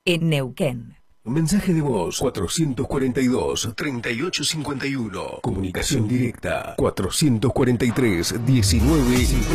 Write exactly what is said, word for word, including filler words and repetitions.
en Neuquén. Mensaje de voz cuatrocientos cuarenta y dos, treinta y ocho cincuenta y uno. Comunicación directa cuatrocientos cuarenta y tres, diecinueve cincuenta.